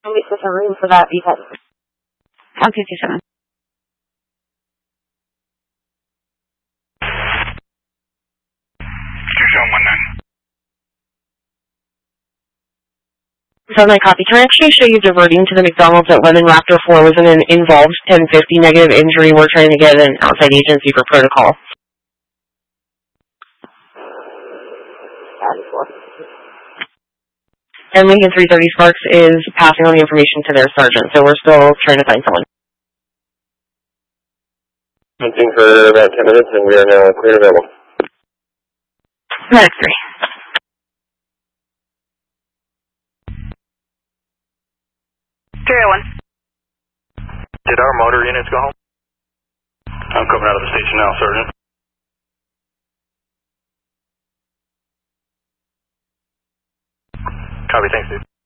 wait for some room for that because on 57. So my copy. Can I actually show you diverting to the McDonald's at Lemon Raptor 4 was an involved 1050 negative injury. We're trying to get an outside agency for protocol. And Lincoln 330 Sparks is passing on the information to their sergeant, so we're still trying to find someone. Hunting for about 10 minutes, and we are now clear and available. Medic 3. One. Did our motor units go home? I'm coming out of the station now, Sergeant. Copy, thanks, dude.